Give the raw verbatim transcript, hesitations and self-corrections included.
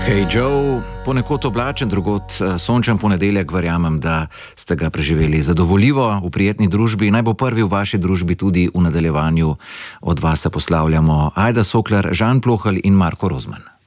Hey Joe, ponekod oblačen, drugod sončen ponedeljek, verjamem, da ste ga preživeli zadovoljivo v prijetni družbi. Naj bo prvi v vaši družbi tudi v nadaljevanju. Od vas se poslavljamo Ajda Sokler, Žan Plohelj in Marko Rozman.